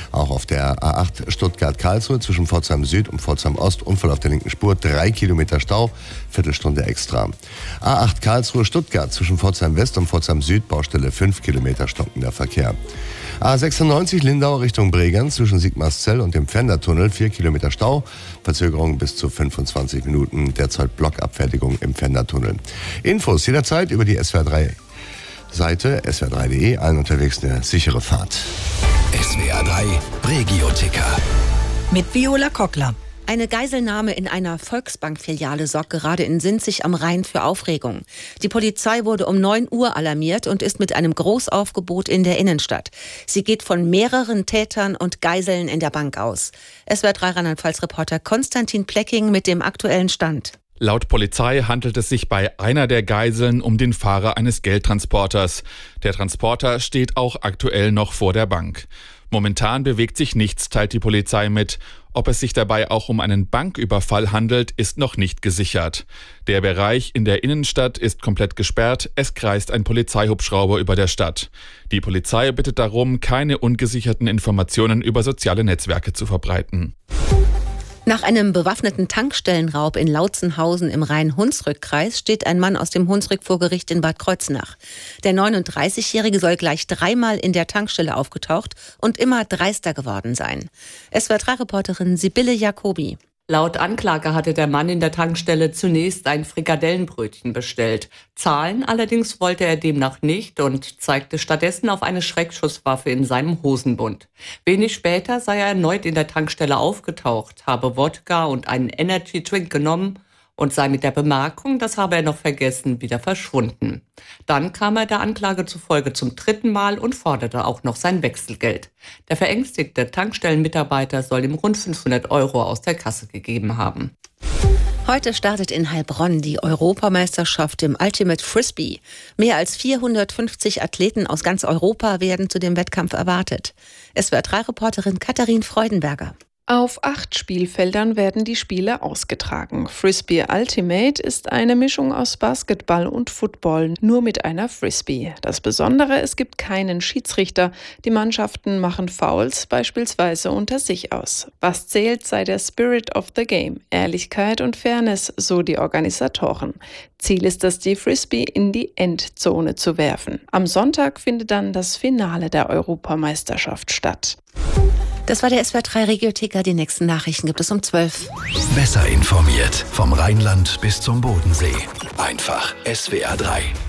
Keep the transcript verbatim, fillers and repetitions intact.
Auch auf der A acht Stuttgart-Karlsruhe zwischen Pforzheim Süd und Pforzheim Ost Unfall auf der linken Spur, drei Kilometer Stau, Viertelstunde extra. A acht Karlsruhe Stuttgart zwischen Pforzheim West und Pforzheim Süd, Baustelle fünf Kilometer stockender Verkehr. A sechsundneunzig Lindau Richtung Bregenz zwischen Sigmarszell und dem Pfändertunnel, vier Kilometer Stau, Verzögerung bis zu fünfundzwanzig Minuten, derzeit Blockabfertigung im Pfändertunnel. Infos jederzeit über die S W R drei Seite S W R drei punkt de, allen unterwegs eine sichere Fahrt. S W R drei Regio-Ticker. Mit Viola Kockler. Eine Geiselnahme in einer Volksbank-Filiale sorgt gerade in Sinzig am Rhein für Aufregung. Die Polizei wurde um neun Uhr alarmiert und ist mit einem Großaufgebot in der Innenstadt. Sie geht von mehreren Tätern und Geiseln in der Bank aus. S W R drei Rheinland-Pfalz-Reporter Konstantin Plecking mit dem aktuellen Stand. Laut Polizei handelt es sich bei einer der Geiseln um den Fahrer eines Geldtransporters. Der Transporter steht auch aktuell noch vor der Bank. Momentan bewegt sich nichts, teilt die Polizei mit. Ob es sich dabei auch um einen Banküberfall handelt, ist noch nicht gesichert. Der Bereich in der Innenstadt ist komplett gesperrt. Es kreist ein Polizeihubschrauber über der Stadt. Die Polizei bittet darum, keine ungesicherten Informationen über soziale Netzwerke zu verbreiten. Nach einem bewaffneten Tankstellenraub in Lautzenhausen im Rhein-Hunsrück-Kreis steht ein Mann aus dem Hunsrück vor Gericht in Bad Kreuznach. Der neununddreißigjährige soll gleich dreimal in der Tankstelle aufgetaucht und immer dreister geworden sein. S W R drei Reporterin Sibylle Jacobi. Laut Anklage hatte der Mann in der Tankstelle zunächst ein Frikadellenbrötchen bestellt. Zahlen allerdings wollte er demnach nicht und zeigte stattdessen auf eine Schreckschusswaffe in seinem Hosenbund. Wenig später sei er erneut in der Tankstelle aufgetaucht, habe Wodka und einen Energy Drink genommen und sei mit der Bemerkung, das habe er noch vergessen, wieder verschwunden. Dann kam er der Anklage zufolge zum dritten Mal und forderte auch noch sein Wechselgeld. Der verängstigte Tankstellenmitarbeiter soll ihm rund fünfhundert Euro aus der Kasse gegeben haben. Heute startet in Heilbronn die Europameisterschaft im Ultimate Frisbee. Mehr als vierhundertfünfzig Athleten aus ganz Europa werden zu dem Wettkampf erwartet. S W R drei Reporterin Katharin Freudenberger. Auf acht Spielfeldern werden die Spiele ausgetragen. Frisbee Ultimate ist eine Mischung aus Basketball und Football, nur mit einer Frisbee. Das Besondere, es gibt keinen Schiedsrichter. Die Mannschaften machen Fouls beispielsweise unter sich aus. Was zählt, sei der Spirit of the Game, Ehrlichkeit und Fairness, so die Organisatoren. Ziel ist es, die Frisbee in die Endzone zu werfen. Am Sonntag findet dann das Finale der Europameisterschaft statt. Das war der S W R drei Regio-Ticker. Die nächsten Nachrichten gibt es um zwölf. Besser informiert vom Rheinland bis zum Bodensee. Einfach S W R drei.